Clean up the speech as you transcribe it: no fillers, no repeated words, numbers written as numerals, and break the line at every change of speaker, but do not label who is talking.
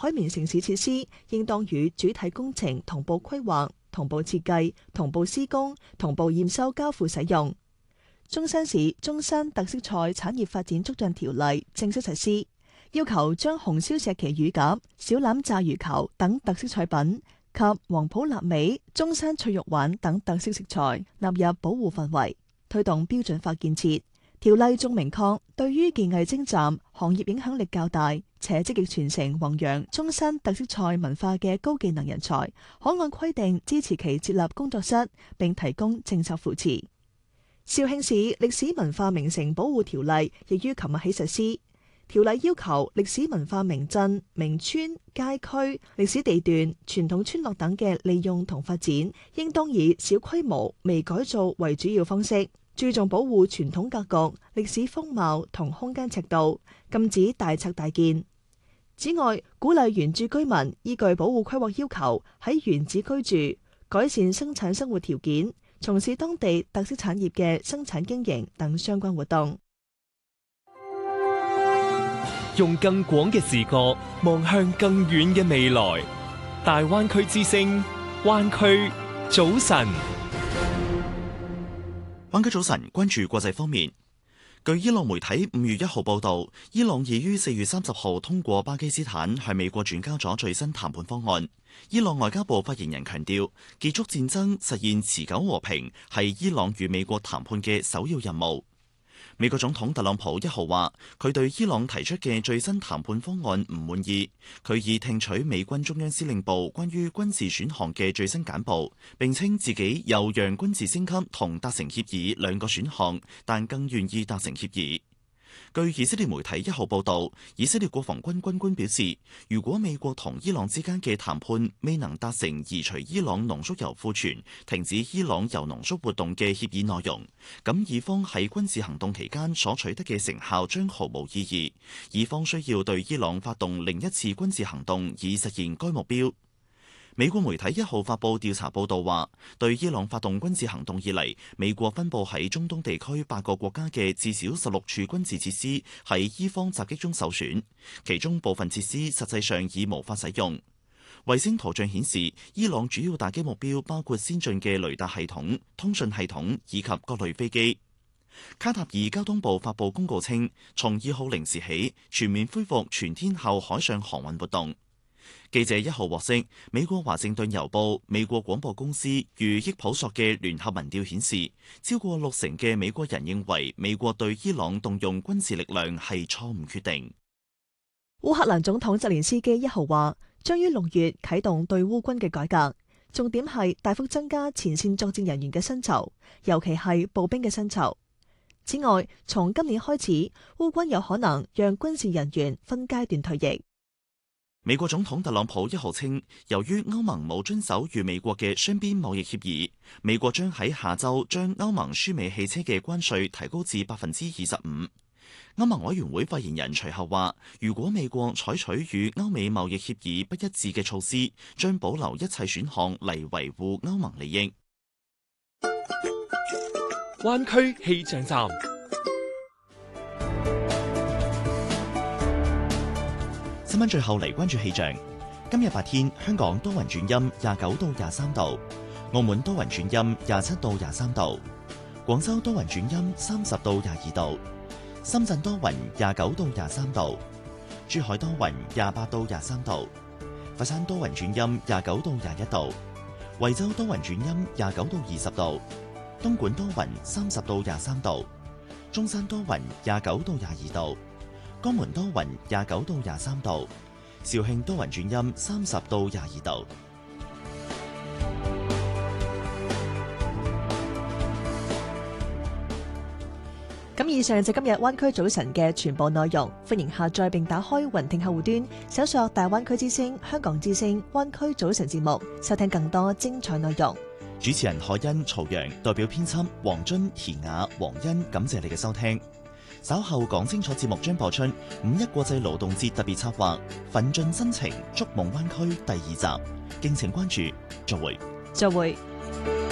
海綿城市設施應當與主體工程同步規劃、同步設計、同步施工、同步驗收交付使用。中山市中山特色菜產業發展促進條例正式實施，要求將紅燒石岐乳鴿、小欖炸魚球等特色菜品及黃埔臘味、中山脆肉鯇等特色食材納入保護範圍，推動標準化建設。條例仲明確，對於技藝精湛、行業影響力較大且積極傳承弘揚中山特色菜文化嘅高技能人才，可按規定支持其設立工作室，並提供政策扶持。肇慶市歷史文化名城保護條例亦於琴日起實施。條例要求歷史文化名鎮、名村、街區、歷史地段、傳統村落等嘅利用同發展，應當以小規模微改造為主要方式，注重保護傳統格局、歷史風貌同空間尺度，禁止大拆大建。此外，鼓勵原住居民依據保護規劃要求喺原址居住，改善生產生活條件，從事當地特色產業嘅生產經營等相關活動。
用更廣嘅視覺望向更遠嘅未來。大灣區之聲，灣區早晨。
灣區早晨，關注國際方面。據伊朗媒體5月1號報導，伊朗已於4月30號通過巴基斯坦向美國轉交咗最新談判方案。伊朗外交部發言人強調，結束戰爭、實現持久和平係伊朗與美國談判嘅首要任務。美國總統特朗普1號話，佢對伊朗提出嘅最新談判方案唔滿意，佢已聽取美軍中央司令部關於軍事選項嘅最新簡報，並稱自己有讓軍事升級同達成協議兩個選項，但更願意達成協議。據以色列媒體1號報導，以色列國防軍軍官表示，如果美國同伊朗之間嘅談判未能達成移除伊朗濃縮鈾庫存、停止伊朗鈾濃縮活動嘅協議內容，咁以方喺軍事行動期間所取得嘅成效將毫無意義，以方需要對伊朗發動另一次軍事行動以實現該目標。美國媒體1號發佈調查報導話，對伊朗發動軍事行動以嚟，美國分佈喺中東地區8個國家嘅至少16處軍事設施喺伊方襲擊中受損，其中部分設施實際上已無法使用。衛星圖像顯示，伊朗主要打擊目標包括先進嘅雷達系統、通訊系統以及各類飛機。卡塔爾交通部發佈公告稱，從2號0時起全面恢復全天候海上航運活動。記者1號獲悉，美國華盛頓郵報、美國廣播公司與益普索嘅聯合民調顯示，超過60%嘅美國人認為美國對伊朗動用軍事力量係錯誤決定。
烏克蘭總統澤連斯基1號話，將於6月啟動對烏軍嘅改革，重點係大幅增加前線作戰人員嘅薪酬，尤其係步兵嘅薪酬。此外，從今年開始，烏軍有可能讓軍事人員分階段退役。
美國總統特朗普1號稱，由於歐盟冇遵守與美國嘅雙邊貿易協議，美國將喺下週將歐盟輸美汽車嘅關稅提高至25%。歐盟委員會發言人隨後話，如果美國採取與歐美貿易協議不一致嘅措施，將保留一切選項嚟維護歐盟利益。
灣區氣象站。
新聞最後嚟關注氣象。今日白天，香港多雲轉陰，29到23度；澳門多雲轉陰，27到23度；廣州多雲轉陰，30到22度；深圳多雲29到23度；珠海多雲28到23度；佛山多雲轉陰29到21度；惠州多雲轉陰29到20度；東莞多雲30到23度；中山多雲29到22度。江門多雲29到23度，肇慶多雲轉陰30到22度。
咁以上就今日灣區早晨嘅全部內容，歡迎下載並打開雲聽客戶端，搜索大灣區之聲、香港之聲、灣區早晨節目，收聽更多精彩內容。
主持人海欣、曹陽，代表編輯黃津、田雅、黃欣，感謝你嘅收聽。稍後講清楚節目將播出5·1國際勞動節特別策劃《奮進真情築夢灣區》第2集，敬請關注。再會。
再會。